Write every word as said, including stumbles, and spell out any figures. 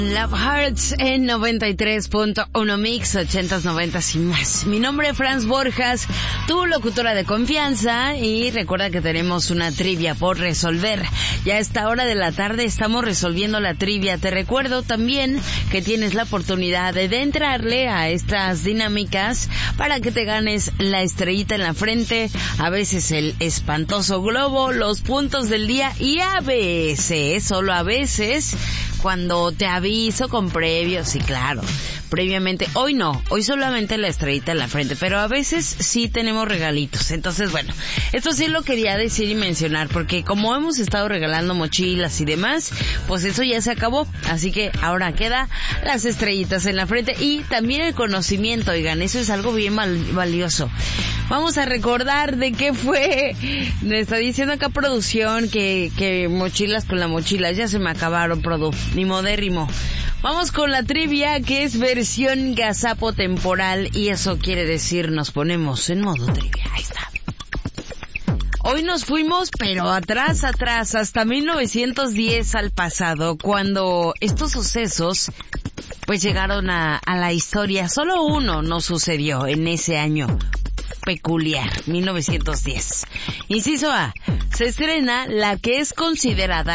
Love Hearts en noventa y tres punto uno Mix, ochentas, noventas y más. Mi nombre es Franz Borjas, tu locutora de confianza, y recuerda que tenemos una trivia por resolver. Ya a esta hora de la tarde estamos resolviendo la trivia. Te recuerdo también que tienes la oportunidad de, de entrarle a estas dinámicas para que te ganes la estrellita en la frente, a veces el espantoso globo, los puntos del día y a veces, solo a veces, cuando te aviso con previos, y claro, previamente, hoy no, hoy solamente la estrellita en la frente, pero a veces sí tenemos regalitos. Entonces, bueno, esto sí lo quería decir y mencionar, porque como hemos estado regalando mochilas y demás, pues eso ya se acabó, así que ahora queda las estrellitas en la frente y también el conocimiento. Oigan, eso es algo bien val- valioso. Vamos a recordar de qué fue. Me está diciendo acá producción que, que mochilas con la mochila, ya se me acabaron, produ, ni modérrimo. Vamos con la trivia, que es versión gazapo temporal, y eso quiere decir nos ponemos en modo trivia. Ahí está. Hoy nos fuimos, pero atrás, atrás, hasta mil novecientos diez al pasado, cuando estos sucesos pues llegaron a, a la historia. Solo uno nos sucedió en ese año peculiar, mil novecientos diez. Inciso A, se estrena la que es considerada